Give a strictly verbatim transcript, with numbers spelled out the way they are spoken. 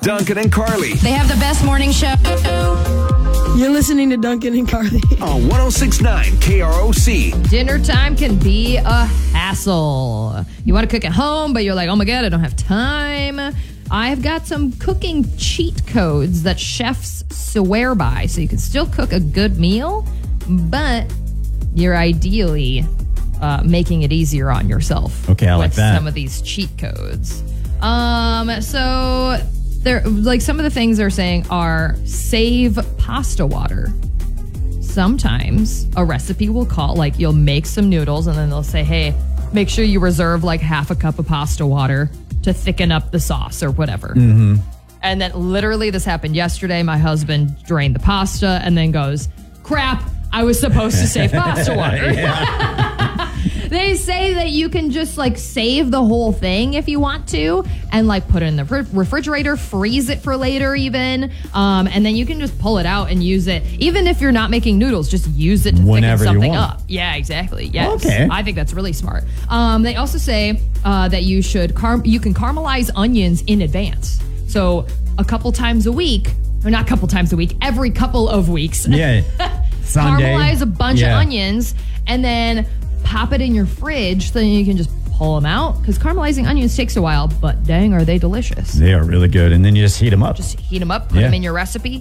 Duncan and Carly. They have the best morning show. You're listening to Duncan and Carly. On one oh six point nine K R O C. Dinner time can be a hassle. You want to cook at home, but you're like, oh my God, I don't have time. I've got some cooking cheat codes that chefs swear by, so you can still cook a good meal, but you're ideally uh, making it easier on yourself. Okay, I like with that. Some of these cheat codes. Um, so they're like some of the things they're saying are save pasta water. Sometimes a recipe will call, like you'll make some noodles and then they'll say, hey, make sure you reserve like half a cup of pasta water to thicken up the sauce or whatever. Mm-hmm. And then literally this happened yesterday. My husband drained the pasta and then goes, crap, I was supposed to save pasta water. They say that you can just like save the whole thing if you want to and like put it in the refrigerator, freeze it for later even. Um, and then you can just pull it out and use it. Even if you're not making noodles, just use it to Whenever thicken something you want. up. Yeah, exactly. Yes. Okay. I think that's really smart. Um, they also say uh, that you should car- you can caramelize onions in advance. So a couple times a week, or not a couple times a week, every couple of weeks. Yeah. Sunday. Caramelize a bunch Yeah. of onions and then pop it in your fridge so then you can just pull them out. Because caramelizing onions takes a while, but dang, are they delicious. They are really good. And then you just heat them up. Just heat them up, put Yeah. them in your recipe.